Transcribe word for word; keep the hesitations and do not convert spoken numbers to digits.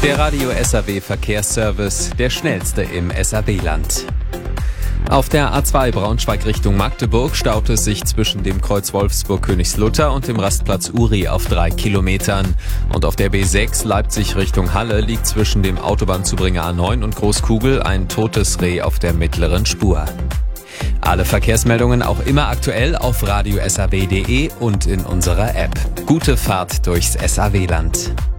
Der Radio S A W Verkehrsservice, der schnellste im S A W-Land. Auf der A zwei Braunschweig Richtung Magdeburg staut es sich zwischen dem Kreuz Wolfsburg-Königslutter und dem Rastplatz Uri auf drei Kilometern. Und auf der B sechs Leipzig Richtung Halle liegt zwischen dem Autobahnzubringer A neun und Großkugel ein totes Reh auf der mittleren Spur. Alle Verkehrsmeldungen auch immer aktuell auf radio s a w punkt d e und in unserer App. Gute Fahrt durchs S A W-Land.